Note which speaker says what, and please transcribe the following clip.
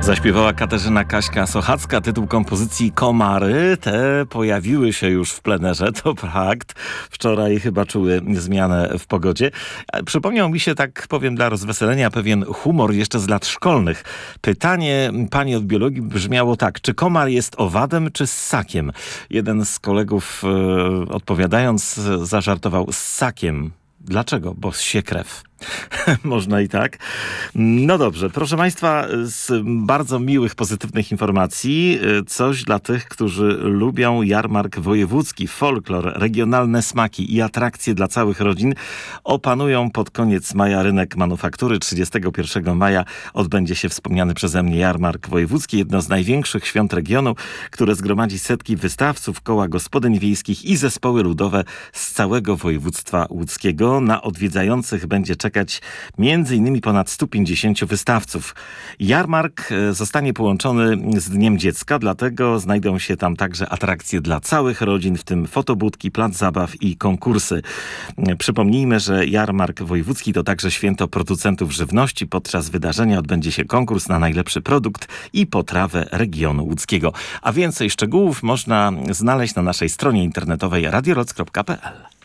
Speaker 1: Zaśpiewała Katarzyna Kaśka-Sochacka. Tytuł kompozycji Komary. Te pojawiły się już w plenerze, to fakt. Wczoraj chyba czuły zmianę w pogodzie. Przypomniał mi się, tak powiem dla rozweselenia, pewien humor jeszcze z lat szkolnych. Pytanie pani od biologii brzmiało tak: czy komar jest owadem, czy ssakiem? Jeden z kolegów odpowiadając zażartował: ssakiem. Dlaczego? Bo ssie krew. Można i tak. No dobrze, proszę Państwa, z bardzo miłych, pozytywnych informacji coś dla tych, którzy lubią jarmark wojewódzki, folklor, regionalne smaki i atrakcje dla całych rodzin. Opanują pod koniec maja rynek manufaktury. 31 maja odbędzie się wspomniany przeze mnie jarmark wojewódzki, jedno z największych świąt regionu, które zgromadzi setki wystawców, koła gospodyń wiejskich i zespoły ludowe z całego województwa łódzkiego. Na odwiedzających będzie czekać m.in. ponad 150 wystawców. Jarmark zostanie połączony z Dniem Dziecka, dlatego znajdą się tam także atrakcje dla całych rodzin, w tym fotobudki, plac zabaw i konkursy. Przypomnijmy, że Jarmark Wojewódzki to także święto producentów żywności. Podczas wydarzenia odbędzie się konkurs na najlepszy produkt i potrawę regionu łódzkiego. A więcej szczegółów można znaleźć na naszej stronie internetowej radiorock.pl.